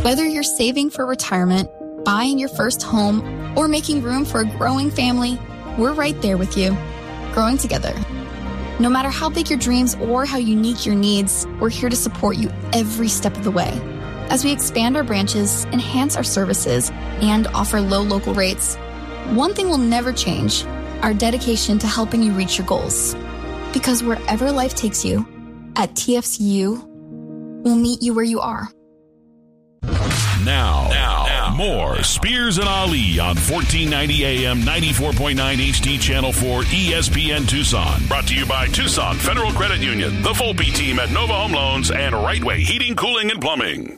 Whether you're saving for retirement, buying your first home, or making room for a growing family, we're right there with you, growing together. No matter how big your dreams or how unique your needs, we're here to support you every step of the way. As we expand our branches, enhance our services, and offer low local rates, one thing will never change: our dedication to helping you reach your goals. Because wherever life takes you, at TFCU, we'll meet you where you are. Now, more Spears and Ali on 1490 AM, 94.9 HD Channel 4 ESPN Tucson. Brought to you by Tucson Federal Credit Union, the Volpe team at Nova Home Loans, and Rightway Heating, Cooling, and Plumbing.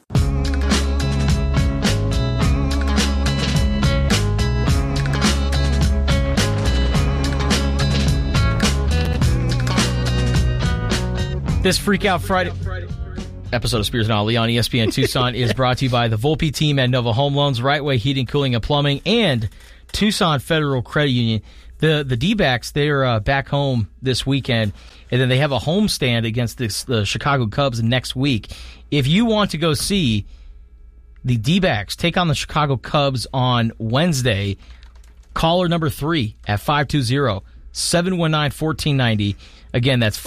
This Freak Out Friday episode of Spears and Ali on ESPN Tucson is brought to you by the Volpe team at Nova Home Loans, Rightway Heating, Cooling, and Plumbing, and Tucson Federal Credit Union. The D-backs, they're back home this weekend, and then they have a homestand against the Chicago Cubs next week. If you want to go see the D-backs take on the Chicago Cubs on Wednesday, caller number 3 at 520-719-1490. Again, that's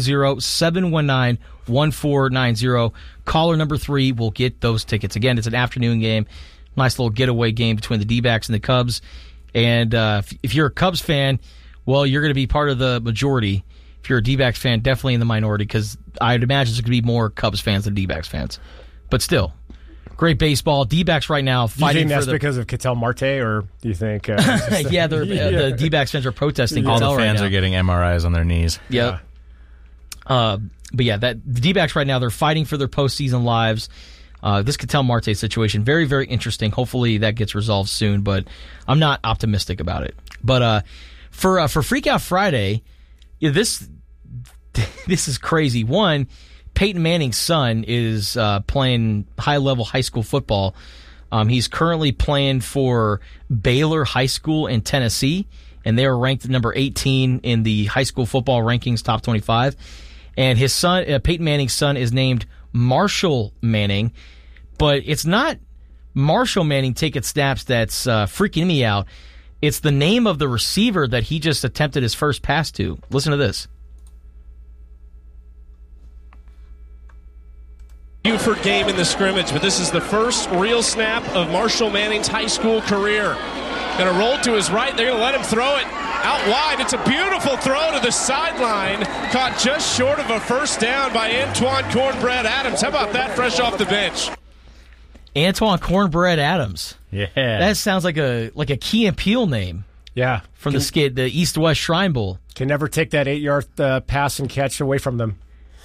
520-719-1490. Caller number 3 will get those tickets. Again, it's an afternoon game. Nice little getaway game between the D-backs and the Cubs. And if you're a Cubs fan, well, you're going to be part of the majority. If you're a D-backs fan, definitely in the minority, because I'd imagine there's going to be more Cubs fans than D-backs fans. But still, great baseball. D-backs right now fighting. Do you think that's because of Ketel Marte, or do you think... yeah, the D-backs fans are protesting. All Ketel the fans right are getting MRIs on their knees. Yep. Yeah. But yeah, the D-backs right now, they're fighting for their postseason lives. This Ketel Marte situation, very, very interesting. Hopefully that gets resolved soon, but I'm not optimistic about it. But for Freak Out Friday, this is crazy. One, Peyton Manning's son is playing high-level high school football. He's currently playing for Baylor High School in Tennessee, and they are ranked number 18 in the high school football rankings, top 25. And his son, Peyton Manning's son, is named Marshall Manning, but it's not Marshall Manning taking snaps that's freaking me out. It's the name of the receiver that he just attempted his first pass to. Listen to this. Buford game in the scrimmage, but this is the first real snap of Marshall Manning's high school career. Going to roll to his right. They're going to let him throw it out wide. It's a beautiful throw to the sideline. Caught just short of a first down by Antoine Cornbread Adams. How about that fresh off the bench? Antoine Cornbread Adams. Yeah. That sounds like a Key and Peele name. Yeah. From the East-West Shrine Bowl. Can never take that 8-yard pass and catch away from them.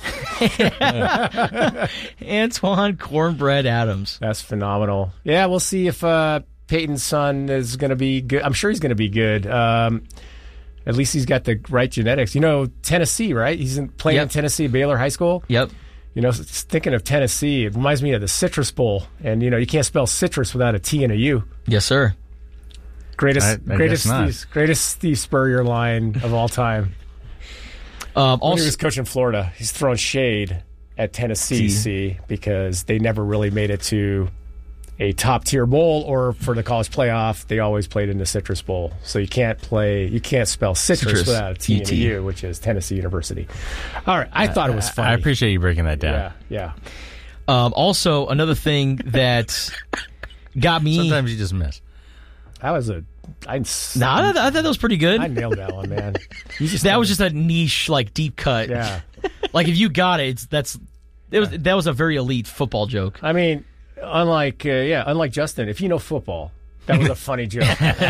Antoine Cornbread Adams. That's phenomenal. Yeah, we'll see if Peyton's son is going to be good. I'm sure he's going to be good. At least he's got the right genetics. You know, Tennessee, right? He's playing in Tennessee, Baylor High School. Yep. You know, thinking of Tennessee, it reminds me of the Citrus Bowl. And, you know, you can't spell citrus without a T and a U. Yes, sir. Greatest Steve Spurrier line of all time. When he was coaching Florida, he's throwing shade at Tennessee because they never really made it to a top-tier bowl, or for the college playoff, they always played in the Citrus Bowl. So you can't spell citrus without a T and a U, which is Tennessee University. All right, I thought it was funny. I appreciate you breaking that down. Yeah. Also, another thing that got me... Sometimes you just miss. I thought that was pretty good. I nailed that one, man. That was just a niche, deep cut. Yeah. Like, if you got it, that was a very elite football joke. I mean, unlike Justin, if you know football, that was a funny joke.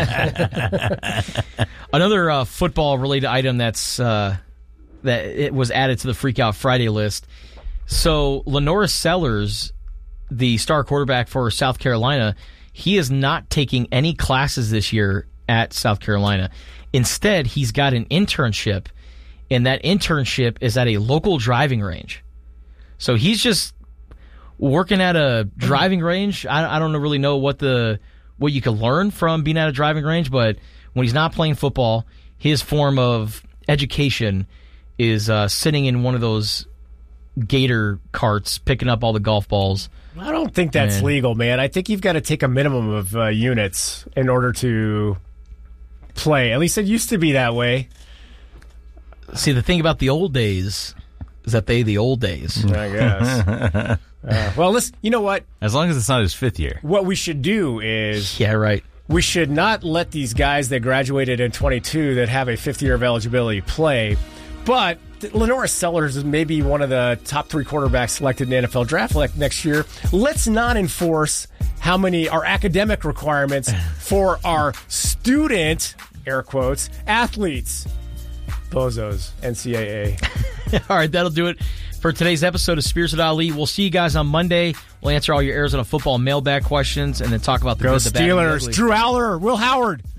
Another football-related item that it was added to the Freak Out Friday list. So, Lenora Sellers, the star quarterback for South Carolina, he is not taking any classes this year at South Carolina. Instead, he's got an internship, and that internship is at a local driving range. So he's just working at a driving range. I don't really know what you can learn from being at a driving range, but when he's not playing football, his form of education is sitting in one of those gator carts picking up all the golf balls. I don't think that's legal, man. I think you've got to take a minimum of units in order to play. At least it used to be that way. See, the thing about the old days is that the old days. I guess. Well, listen, you know what? As long as it's not his 5th year. What we should do is... Yeah, right. We should not let these guys that graduated in 22 that have a 5th year of eligibility play. But Lenora Sellers is maybe one of the top 3 quarterbacks selected in the NFL draft next year. Let's not enforce our academic requirements for our student, air quotes, athletes. Bozos, NCAA. All right, that'll do it for today's episode of Spears and Ali. We'll see you guys on Monday. We'll answer all your Arizona football mailbag questions and then talk about the Go good, the bad, and the ugly. Steelers. Drew Aller, Will Howard.